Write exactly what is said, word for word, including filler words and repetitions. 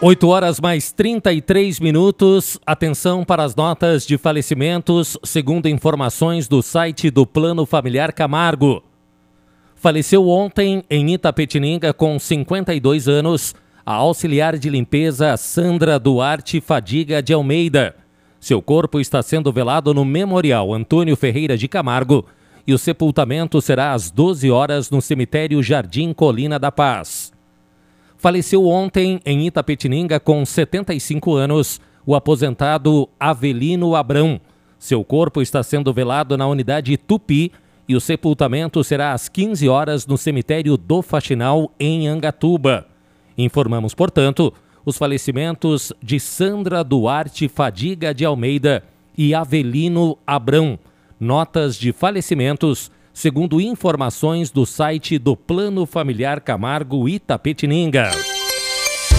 oito horas mais trinta e três minutos. Atenção para as notas de falecimentos, segundo informações do site do Plano Familiar Camargo. Faleceu ontem em Itapetininga com cinquenta e dois anos a auxiliar de limpeza Sandra Duarte Fadiga de Almeida. Seu corpo está sendo velado no Memorial Antônio Ferreira de Camargo e o sepultamento será às doze horas no cemitério Jardim Colina da Paz. Faleceu ontem em Itapetininga com setenta e cinco anos o aposentado Avelino Abrão. Seu corpo está sendo velado na unidade Tupi e o sepultamento será às quinze horas no cemitério do Faxinal, em Angatuba. Informamos, portanto, os falecimentos de Sandra Duarte Fadiga de Almeida e Avelino Abrão. Notas de falecimentos, segundo informações do site do Plano Familiar Camargo Itapetininga.